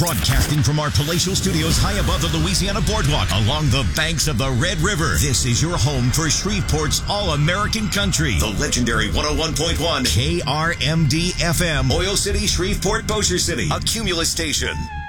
Broadcasting from our palatial studios high above the Louisiana Boardwalk along the banks of the Red River. This is your home for Shreveport's all-American country. The legendary 101.1 KRMD FM. Oil City, Shreveport, Bossier City. A Cumulus station.